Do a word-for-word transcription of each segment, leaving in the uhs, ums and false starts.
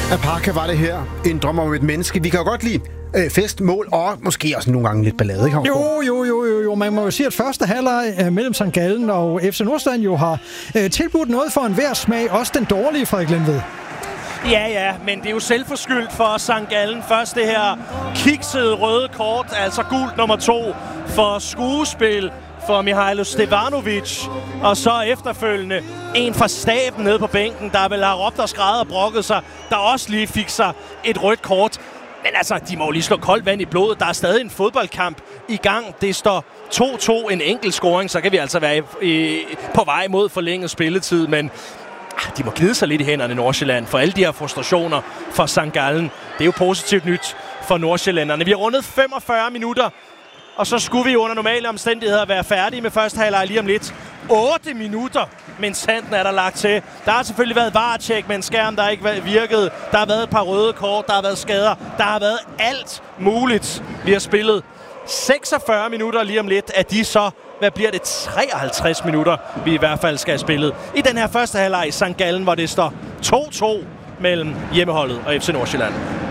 Apaka var det her. En drøm om et menneske. Vi kan jo godt lide øh, fest, mål og måske også nogle gange lidt ballade, ikke? Jo, jo, jo, jo, jo. Man må jo sige, at første halvleg øh, mellem Sankt Gallen og F C Nordsjælland jo har øh, tilbudt noget for enhver smag. Også den dårlige, Frederik Lindved. Ja, ja, men det er jo selvforskyldt for Sankt Gallen. Først det her kiksede røde kort, altså gult nummer to for skuespil for Mihailo Stevanovic, og så efterfølgende en fra staben nede på bænken, der vel har råbt og skrædet og brokket sig, der også lige fik sig et rødt kort. Men altså, de må jo lige slå koldt vand i blodet. Der er stadig en fodboldkamp i gang. Det står to to, en enkelt scoring, så kan vi altså være i, i, på vej mod forlænget spilletid, men de må glide sig lidt i hænderne, Nordsjælland, for alle de her frustrationer for Sankt Gallen. Det er jo positivt nyt for nordsjællænderne. Vi har rundet femogfyrre minutter, og så skulle vi under normale omstændigheder være færdige med første halvleg lige om lidt. otte minutter, mens handen er der lagt til. Der har selvfølgelig været varetjek med en skærm, der ikke virkede. Der har været et par røde kort, der har været skader. Der har været alt muligt. Vi har spillet seksogfyrre minutter lige om lidt. Af de så, hvad bliver det, treoghalvtreds minutter, vi i hvert fald skal have spillet. I den her første halvleg i Sankt Gallen, hvor det står to to mellem hjemmeholdet og F C Nordsjælland.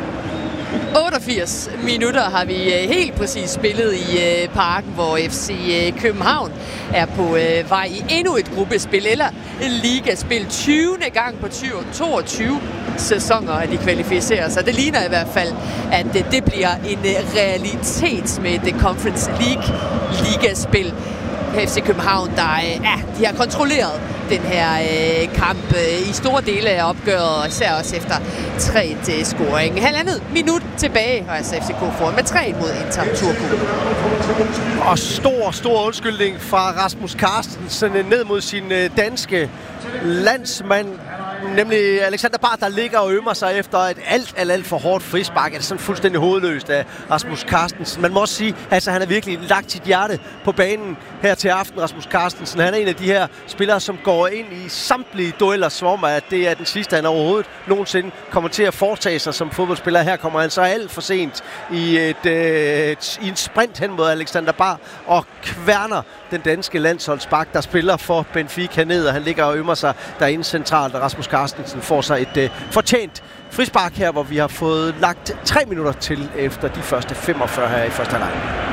otteogfirs minutter har vi helt præcis spillet i Parken, hvor F C København er på vej i endnu et gruppespil eller ligaspil. tyvende gang på toogtyve sæsoner, at de kvalificerer sig. Det ligner i hvert fald, at det bliver en realitet med det Conference League ligaspil. F C København, der ja, de har kontrolleret den her øh, kamp øh, i store dele af opgøret, og især også efter tre et scoring. Halvandet minut tilbage, og altså F C K foran med tre mod Inter Turku. Og stor, stor undskyldning fra Rasmus Carstensen ned mod sin øh, danske landsmand, nemlig Alexander Bard, der ligger og ømmer sig efter et alt, alt, alt for hårdt frispark. Det er sådan fuldstændig hovedløst af Rasmus Carstensen. Man må også sige, at altså, han har virkelig lagt sit hjerte på banen her til aften, Rasmus Carstensen. Han er en af de her spillere, som går ind i samtlige dueller, som om at det er den sidste, han overhovedet nogensinde kommer til at foretage sig som fodboldspiller. Her kommer han så alt for sent i, et, øh, i en sprint hen mod Alexander Bard og kværner den danske landsholdsbak, der spiller for Benfica ned, og han ligger og ømmer sig derinde centralt, og Rasmus Carstensen får sig et øh, fortjent frispark her, hvor vi har fået lagt tre minutter til efter de første femogfyrre her i første halvleg.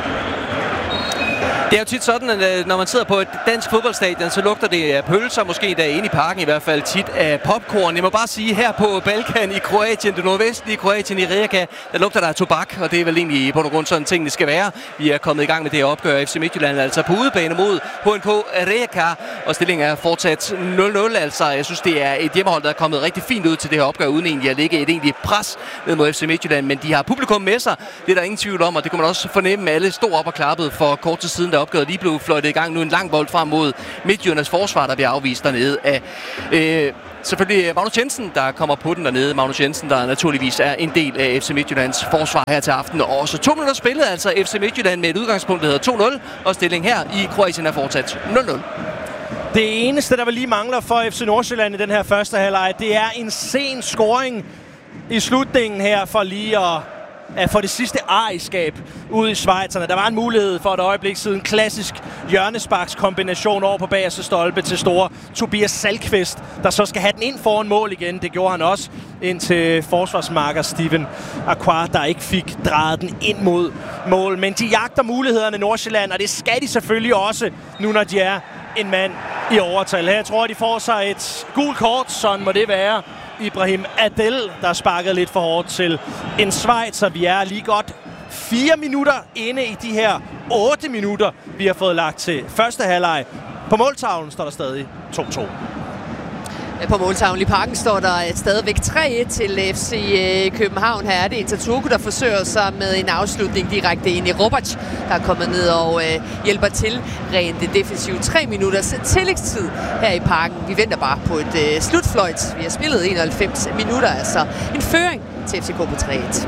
Det er jo tit sådan, at når man sidder på et dansk fodboldstadion, så lugter det af pølser, måske der inde i parken i hvert fald tit af popcorn. Jeg må bare sige, her på Balkan i Kroatien, det nordvestlige Kroatien i Rijeka, der lugter der af tobak, og det er vel egentlig på grund sådan ting, det skal være. Vi er kommet i gang med det her opgør. F C Midtjylland altså på udebane mod H N K Rijeka, og stillingen er fortsat nul nul. Altså, jeg synes, det er et hjemmehold, der er kommet rigtig fint ud til det her opgør, uden egentlig at lægge et egentligt pres ned mod F C Midtjylland, men de har publikum med sig. Det er der ingen tvivl om, og det kan man også fornemme. Alle stod op og klappede for kort tid siden, der opgøret lige blev fløjtet i gang. Nu en lang bold frem mod Midtjyllands forsvar, der bliver afvist dernede af øh, selvfølgelig Magnus Jensen, der kommer på den dernede. Magnus Jensen, der naturligvis er en del af F C Midtjyllands forsvar her til aften. Og så to minutter spillet, altså F C Midtjylland med et udgangspunkt, der hedder to nul, og stillingen her i Kroatien er fortsat nul nul. Det eneste, der vel lige mangler for F C Nordsjælland i den her første halvleg, det er en sen scoring i slutningen her for lige at for det sidste ejerskab ude i Schweizerne. Der var en mulighed for et øjeblik siden. Klassisk hjørnesparkskombination over på bagerste stolpe til store Tobias Salkvist, der så skal have den ind foran mål igen. Det gjorde han også ind til forsvarsmarker Steven Aqua, der ikke fik drejet den ind mod mål. Men de jagter mulighederne Nordsjælland, og det skal de selvfølgelig også, nu når de er en mand i overtal. Her tror jeg, de får sig et gult kort, sådan må det være. Ibrahim Adel, der sparkede lidt for hårdt til en Schweizer. Vi er lige godt fire minutter inde i de her otte minutter, vi har fået lagt til første halvleg. På måltavlen står der stadig to to. På måltavlen i Parken står der stadigvæk tre et til F C København. Her er det Inter Turku, der forsøger sig med en afslutning direkte ind i Robac, der er kommet ned og øh, hjælper til rent defensivt. Tre minutters tillægstid her i Parken. Vi venter bare på et øh, slutfløjt. Vi har spillet enoghalvfems minutter, altså en føring til F C K på tre et.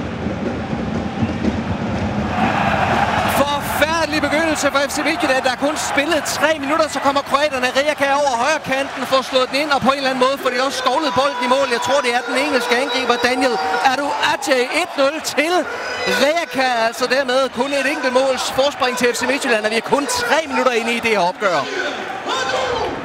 Forfærdelig begyndelse for F C Midtjylland. Der er kun spillet tre minutter, så kommer kroaterne Rijeka over højre kanten, får slået den ind, og på en eller anden måde får de også skovlet bolden i mål. Jeg tror, det er den engelske angriber Daniel Aduate. et nul til Rijeka, altså dermed kun et enkelt måls forspring til F C Midtjylland, og vi er kun tre minutter inde i det her opgør.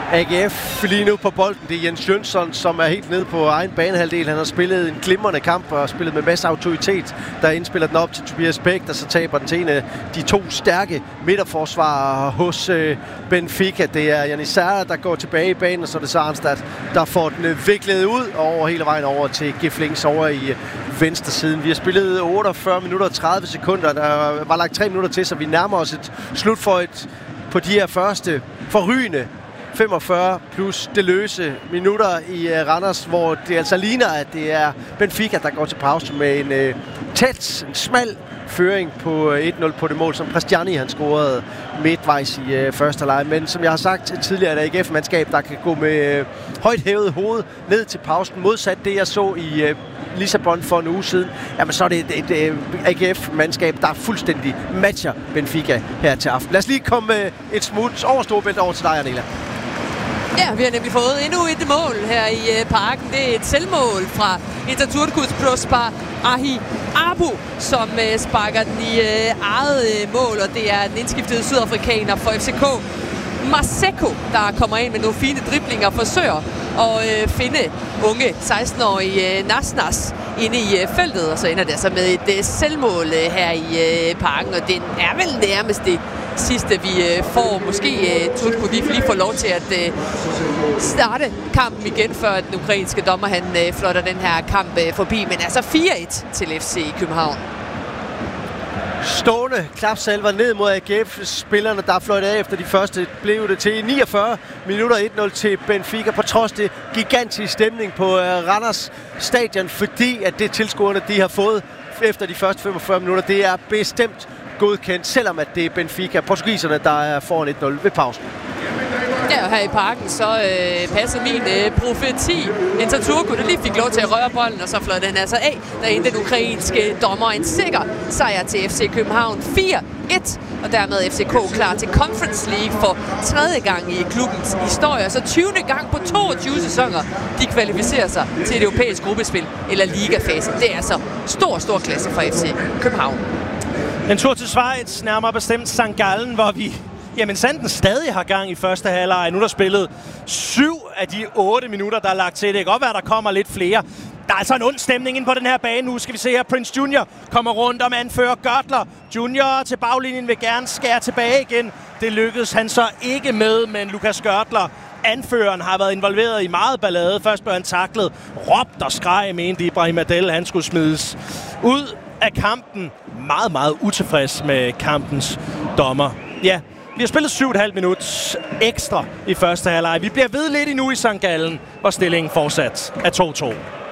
A G F lige nu på bolden. Det er Jens Jønsson, som er helt nede på egen banehalvdel. Han har spillet en glimrende kamp og spillet med masser af autoritet. Der indspiller den op til Tobias Bæk, der så taber den til en af de to stærke midterforsvarere hos øh, Benfica. Det er Jannis Serra, der går tilbage i banen, og så er det Sarnstad, der får den viklet ud over hele vejen over til Giflings over i øh, venstre siden. Vi har spillet otteogfyrre minutter og tredive sekunder. Der var lagt tre minutter til, så vi nærmer os et slut for et på de her første forrygende femogfyrre plus det løse minutter i uh, Randers, hvor det altså ligner, at det er Benfica, der går til pause med en uh, tæt, en smal føring på uh, et nul på det mål, som Christiani han scorede midtvejs i uh, første halvleg. Men som jeg har sagt tidligere, er det A G F-mandskab, der kan gå med uh, højt hævet hoved ned til pausen, modsat det, jeg så i uh, Lissabon for en uge siden. Jamen, så er det et, et, et A G F-mandskab, der fuldstændig matcher Benfica her til aften. Lad os lige komme uh, et smut over Storebælt over til dig, Arnela. Ja, vi har nemlig fået endnu et mål her i øh, parken. Det er et selvmål fra Interturkus Prosper Ahi Abu, som øh, sparker den i øh, eget øh, mål, og det er den indskiftede sydafrikaner for F C K. Maseko, der kommer ind med nogle fine driblinger og forsøger at øh, finde unge seksten-årige øh, Nasnas inde i øh, feltet, og så ender det altså med et øh, selvmål øh, her i øh, parken, og det er vel nærmest det sidste, vi øh, får. Måske øh, Turku lige får lov til at øh, starte kampen igen, før den ukrainske dommer han øh, flotter den her kamp øh, forbi, men altså fire et til F C København. Stående klapsalver ned mod A G F-spillerne, der er fløjtet af efter de første, blev det til niogfyrre minutter et nul til Benfica, på trods det gigantisk stemning på uh, Randers stadion, fordi at det tilskuerne, de har fået efter de første femogfyrre minutter, det er bestemt godkendt, selvom at det er Benfica, portugiserne, der er foran et nul ved pausen. Ja, og her i parken, så øh, passede min øh, profeti. Interturku, der lige fik lov til at røre bolden, og så fløjte den altså af, der endte den ukrainske dommer en sikker sejr til F C København fire et, og dermed F C K klar til Conference League for tredje gang i klubbens historie, så tyvende gang på toogtyve sæsoner, de kvalificerer sig til et europæisk gruppespil, eller ligafasen. Det er altså stor, stor klasse for F C København. En tur til Schweiz, nærmere bestemt Sankt Gallen, hvor vi jamen Sanden stadig har gang i første halvleg. Nu er der spillet syv af de otte minutter, der er lagt til. Det kan godt være, der kommer lidt flere. Der er altså en ond stemning inde på den her bane. Nu skal vi se her, Prince Junior kommer rundt om anfører Görtler. Junior til baglinjen vil gerne skære tilbage igen. Det lykkedes han så ikke med, men Lukas Görtler, anføreren, har været involveret i meget ballade. Først blev han taklet, råbt og skreg, mente Ibrahim Adel, han skulle smides ud af kampen. Meget, meget utilfreds med kampens dommer. Ja, vi har spillet syv komma fem minutter ekstra i første halvleg. Vi bliver ved lidt endnu i Sankt Gallen, hvor stillingen fortsat er to to.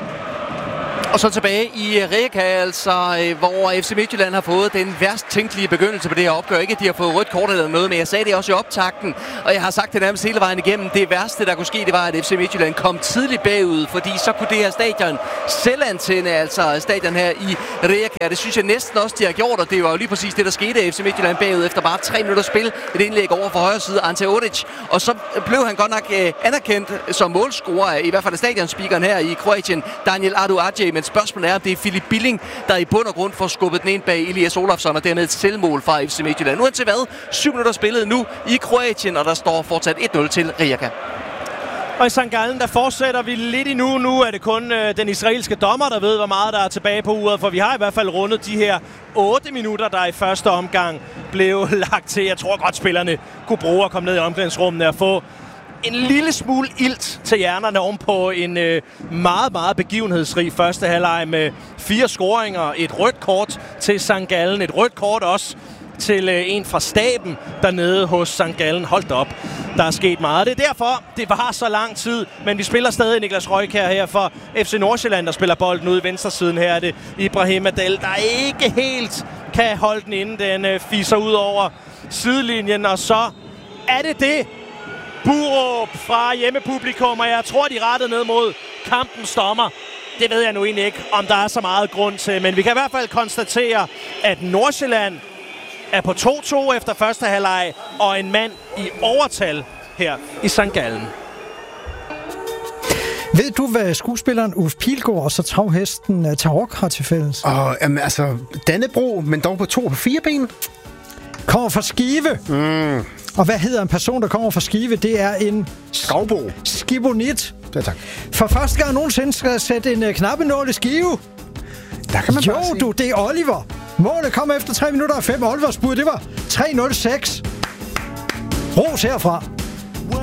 Og så tilbage i Rijeka, altså, hvor F C Midtjylland har fået den værst tænkelige begyndelse på det her opgør. Ikke at de har fået rødt kort eller noget, men jeg sagde det også i optakten, og jeg har sagt det nærmest hele vejen igennem. Det værste, der kunne ske, det var, at F C Midtjylland kom tidligt bagud, fordi så kunne det her stadion selv antænde, altså stadion her i Rijeka. Det synes jeg næsten også, de har gjort, og det var jo lige præcis det, der skete. F C Midtjylland bagud efter bare tre minutter spil. Et indlæg over for højre side, Ante Odic, og så blev han godt nok eh, anerkendt som målscorer, i hvert fald af stadionspeakeren her i Kroatien, Daniel Adu-Adje. Men spørgsmålet er, om det er Filip Billing, der i bund og grund får skubbet den ind bag Elias Olafsson, og dermed et selvmål fra F C Midtjylland. Uanset hvad, syv minutter spillet nu i Kroatien, og der står fortsat et nul til Rijeka. Og i Sankt Gallen, der fortsætter vi lidt endnu. Nu er det kun øh, den israelske dommer, der ved, hvor meget der er tilbage på uret, for vi har i hvert fald rundet de her otte minutter, der i første omgang blev lagt til. Jeg tror godt, spillerne kunne bruge at komme ned i omklædningsrummene og få en lille smule ilt til hjernerne ovenpå en øh, meget, meget begivenhedsrig første halvleg med fire scoringer, et rødt kort til Sankt Gallen, et rødt kort også til øh, en fra staben dernede hos Sankt Gallen. Holdt op, der er sket meget. Det er derfor, det var så lang tid, men vi spiller stadig Niklas Røjkjær her for F C Nordsjælland, der spiller bolden ude i venstre siden. Her er det Ibrahim Adel, der ikke helt kan holde den inde. Den øh, fiser ud over sidelinjen, og så er det det. Burup fra hjemmepublikum, og jeg tror, de rettede ned mod kampens dommer. Det ved jeg nu egentlig ikke, om der er så meget grund til, men vi kan i hvert fald konstatere, at Nordsjælland er på to to efter første halvleg, og en mand i overtal her i Sankt Gallen. Ved du, hvad skuespilleren Ulf Pilgaard og så travhesten Tarok har til fælles? Og um, altså, Dannebro, men dog på to og fire ben. Kommer fra Skive. Mm. Og hvad hedder en person, der kommer fra Skive? Det er en... Skavbo. Skibonit. Ja, tak. For første gang nogensinde skal jeg sætte en uh, knappenål i Skive. Der kan man jo, bare sige. du, det er Oliver. Målet kom efter tre minutter og fem. Olivers bud, det var tre nul seks. Ros herfra.